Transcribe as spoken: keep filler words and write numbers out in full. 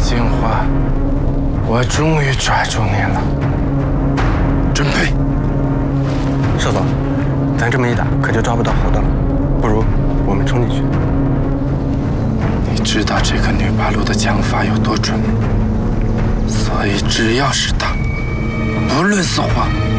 金花，我终于抓住你了。 准备。 少总，咱这么一打，可就抓不到猴子了。不如我们冲进去。 你知道这个女八路的枪法有多准吗？所以只要是她，不论死活。